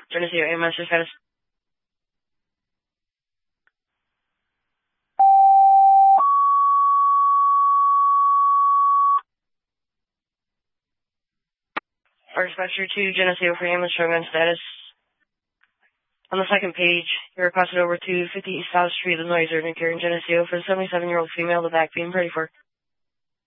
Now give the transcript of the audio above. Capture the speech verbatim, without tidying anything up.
Geneseo, A M S status. Our dispatcher to Geneseo for ambulance showgun status. On the second page, you're requested over to fifty East South Street, Illinois, urgent care in Geneseo for the seventy-seven-year-old female, the back being ready for.